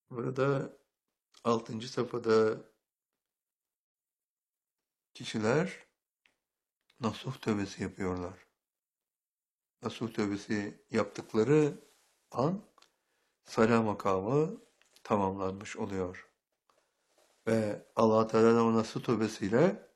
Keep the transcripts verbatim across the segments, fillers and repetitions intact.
Burada altıncı safhada kişiler nasuh tövbesi yapıyorlar. Nasuh tövbesi yaptıkları an salah makamı tamamlanmış oluyor. Ve Allah Teala'nın o nasuh tövbesiyle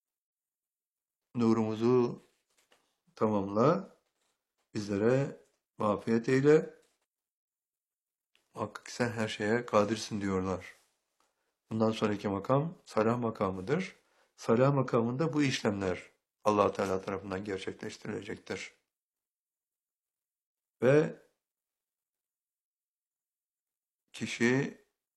nurumuzu tamamla, bizlere mağfiret eyle, muhakkak sen her şeye kadirsin diyorlar. Bundan sonraki makam salah makamıdır. Salah makamında bu işlemler Allah Teala tarafından gerçekleştirilecektir. Ve kişi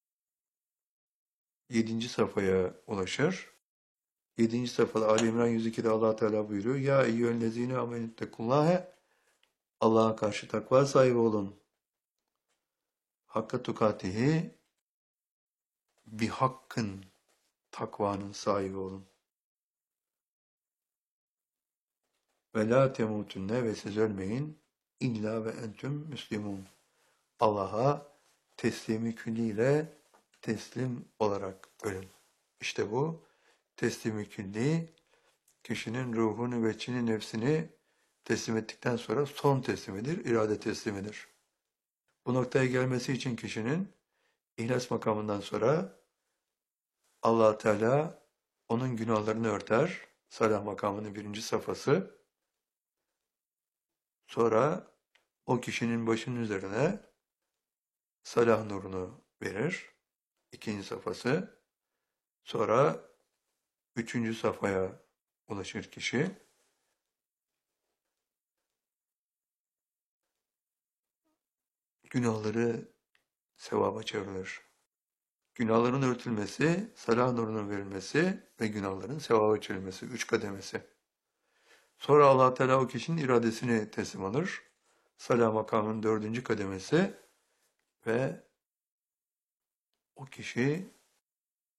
yedinci safhaya ulaşır. yedinci safhada Ali İmran yüz ikide Allah Teala buyuruyor. Ya eyyühellezine amenüttekullâhe, Allah'a karşı takva sahibi olun. Hakka tukatihi, bir hakkın, takvanın sahibi olun. Ve la temutunne, ve siz ölmeyin illa ve entüm müslimun. Allah'a teslimi külliyle teslim olarak ölün. İşte bu teslimi külli, kişinin ruhunu ve çini nefsini teslim ettikten sonra son teslimidir, irade teslimidir. Bu noktaya gelmesi için kişinin ihlas makamından sonra Allah Teala onun günahlarını örter. Salah makamının birinci safhası. Sonra o kişinin başının üzerine salah nurunu verir. İkinci safhası. Sonra üçüncü safhaya ulaşır kişi. Günahları sevaba çevrilir. Günahların örtülmesi, salah nurunun verilmesi ve günahların sevaba çevrilmesi. Üç kademesi. Sonra Allah Teala o kişinin iradesini teslim alır. Salah makamının dördüncü kademesi ve o kişi